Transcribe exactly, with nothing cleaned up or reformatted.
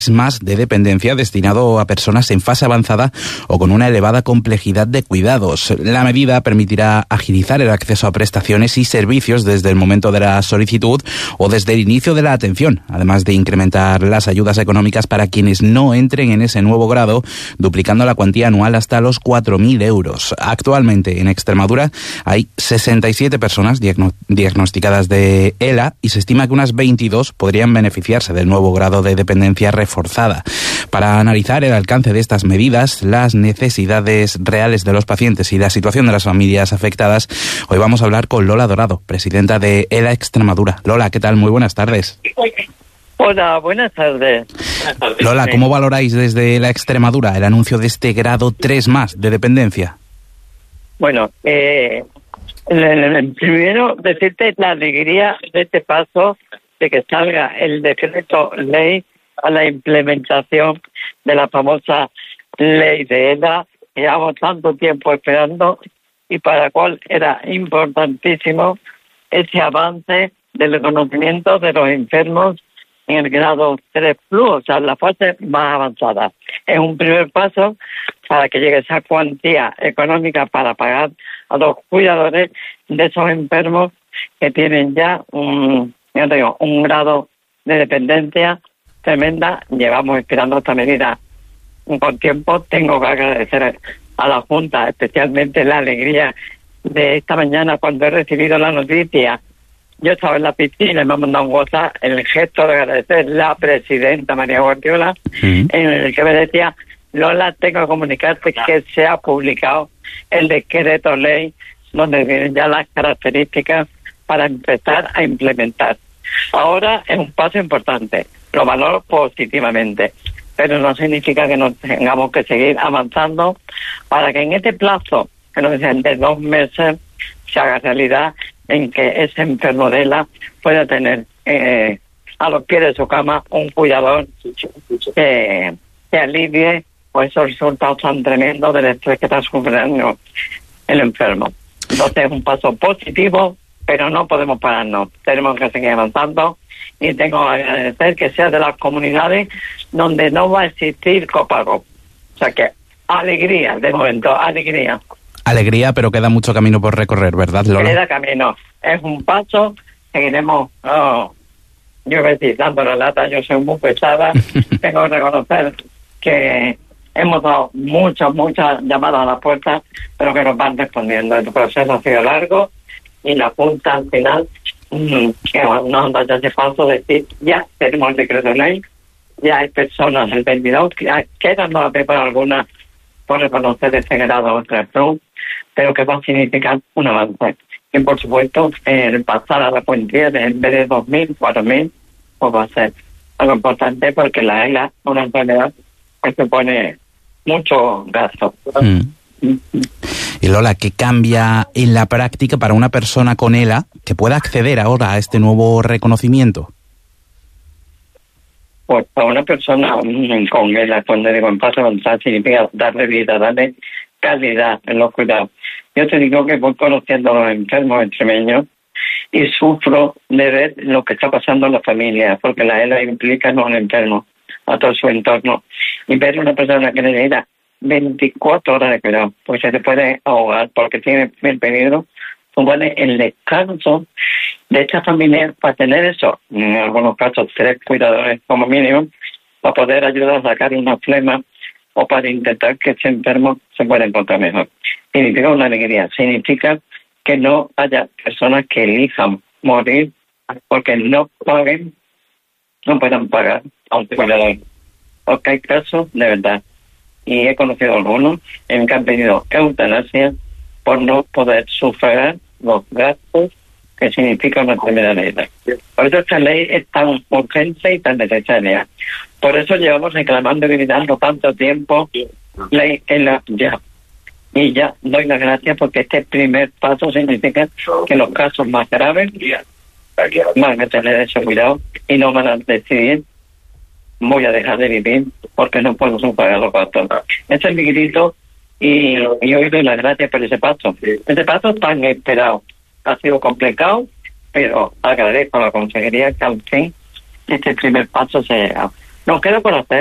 más de dependencia destinado a personas en fase avanzada o con una elevada complejidad de cuidados. La medida permitirá agilizar el acceso a prestaciones y servicios desde el momento de la solicitud o desde el inicio de la atención, además de incrementar las ayudas económicas para quienes no entren en ese nuevo grado, duplicando la cuantía anual hasta los cuatro mil euros. Actualmente en Extremadura hay sesenta y siete personas diagno- diagnosticadas de E L A y se estima que unas veintidós podrían beneficiarse del nuevo grado de dependencia reforzada. Para analizar el alcance de estas medidas, las necesidades reales de los pacientes y la situación de las familias afectadas, hoy vamos a hablar con Lola Dorado, presidenta de E L A Extremadura. Lola, ¿qué tal? Muy buenas tardes. Hola, buenas tardes. Lola, ¿cómo valoráis desde la Extremadura el anuncio de este grado tres más de dependencia? Bueno, eh, primero decirte la alegría de este paso de que salga el decreto ley a la implementación de la famosa ley de E L A que llevamos tanto tiempo esperando y para la cual era importantísimo ese avance del reconocimiento de los enfermos en el grado tres plus, o sea, la fase más avanzada. Es un primer paso para que llegue esa cuantía económica para pagar a los cuidadores de esos enfermos que tienen ya un, ya te digo, un grado de dependencia tremenda. Llevamos esperando esta medida con tiempo. Tengo que agradecer a la Junta especialmente la alegría de esta mañana cuando he recibido la noticia. Yo estaba en la piscina y me ha mandado un WhatsApp el gesto de agradecer la presidenta María Guardiola, uh-huh. en el que me decía: Lola, tengo que comunicarte que se ha publicado el decreto ley donde vienen ya las características para empezar a implementar. Ahora es un paso importante, lo valoro positivamente, pero no significa que no tengamos que seguir avanzando para que en este plazo, que nos dicen de dos meses, se haga realidad en que ese enfermo de E L A pueda tener eh, a los pies de su cama un cuidador que, que alivie pues, esos resultados tan tremendos del estrés que está sufriendo el enfermo. Entonces es un paso positivo, pero no podemos pararnos, tenemos que seguir avanzando y tengo que agradecer que sea de las comunidades donde no va a existir copago. O sea que alegría, de momento, alegría. Alegría, pero queda mucho camino por recorrer, ¿verdad, Lola? Queda camino, es un paso, seguiremos, oh, yo voy a decir, dando la lata, yo soy muy pesada, tengo que reconocer que hemos dado muchas, muchas llamadas a la puerta, pero que nos van respondiendo. El proceso ha sido largo y la Junta al final mmm, que nos da ese paso de decir, ya tenemos el decreto de ley, ya hay personas del veintidós, que quedan no para algunas por reconocer ese grado tres plus, pero que va a significar un avance. Y por supuesto, el pasar a la cuantía de en vez de dos mil, cuatro mil, pues va a ser algo importante porque la E L A es una enfermedad que supone mucho gasto. Mm. Y Lola, ¿qué cambia en la práctica para una persona con E L A que pueda acceder ahora a este nuevo reconocimiento? Pues para una persona con E L A, cuando digo en paso avanzado, significa darle vida, darle calidad en los cuidados. Yo te digo que voy conociendo a los enfermos extremeños y sufro de ver lo que está pasando en la familia, porque la E L A implica no al enfermo, a todo su entorno. Y ver una persona que necesita veinticuatro horas de cuidado, pues se te puede ahogar porque tiene el peligro, supone el descanso de esta familia para tener eso, en algunos casos tres cuidadores como mínimo, para poder ayudar a sacar una flema o para intentar que ese enfermo se pueda encontrar mejor. Significa una alegría, significa que no haya personas que elijan morir porque no paguen, no puedan pagar a un cuidador. Porque hay casos de verdad, y he conocido algunos en que han pedido eutanasia por no poder sufragar los gastos que significa una enfermedad de E L A. Por eso esta ley es tan urgente y tan necesaria. Por eso llevamos reclamando y gritando tanto tiempo ley E L A ya. Y ya doy las gracias porque este primer paso significa que los casos más graves van a tener ese cuidado y no van a decidir voy a dejar de vivir porque no puedo sufragar los gastos. Ese es mi grito y, y hoy doy las gracias por ese paso. Ese paso tan esperado. Ha sido complicado, pero agradezco a la consejería que al fin este primer paso se, Nos queda por hacer.